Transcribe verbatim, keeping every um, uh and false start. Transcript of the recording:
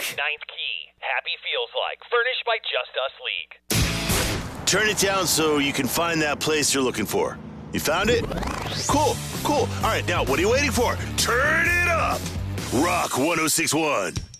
Ninth Key. Happy Feels Like. Furnished by Just Us League. Turn it down so you can find that place you're looking for. You found it? Cool, cool. All right, now what are you waiting for? Turn it up. Rock one oh six point one.